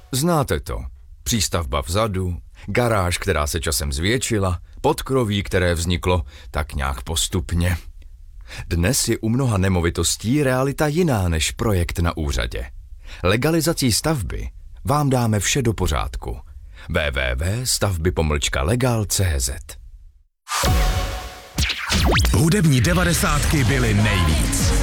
Znáte to. Přístavba vzadu, garáž, která se časem zvětšila, podkroví, které vzniklo tak nějak postupně. Dnes je u mnoha nemovitostí realita jiná než projekt na úřadě. Legalizací stavby vám dáme vše do pořádku. www.stavby-legal.cz. Hudební 90 byly nejvíc.